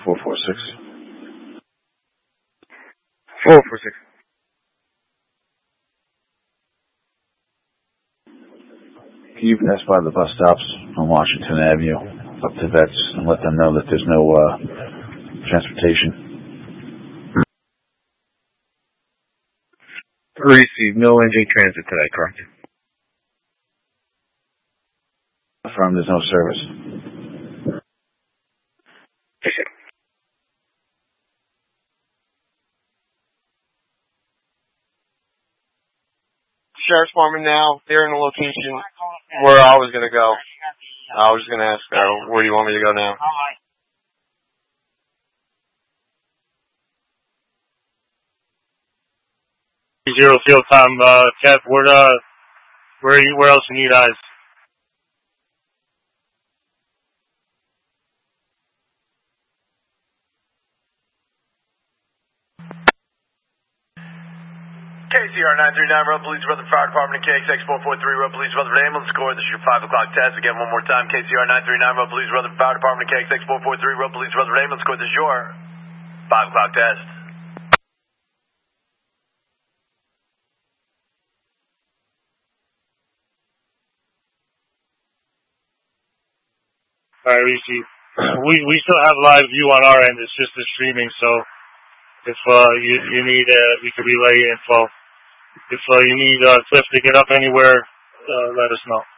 446. 446. Can you pass by the bus stops on Washington Avenue up to Vets and let them know that there's no transportation? Receive. No engine transit today, correct? Affirm there's no service. Yes, sir. Sheriff's Department now. They're in the location where I was going to go. I was going to ask, where do you want me to go now? Zero field time, Kev. Where else you need eyes? KCR 939, Road Police Rutherford Fire Department, KXX 443, Road Police Rutherford Ambulance Corps. This is your 5 o'clock test. Again, one more time. KCR 939, Road Police Rutherford Fire Department, KXX 443, Road Police Rutherford Ambulance Corps. This is your 5 o'clock test. Alright, Rishi. We still have live view on our end. It's just the streaming, so if you need, we could relay info. If you need Cliff to get up anywhere, let us know.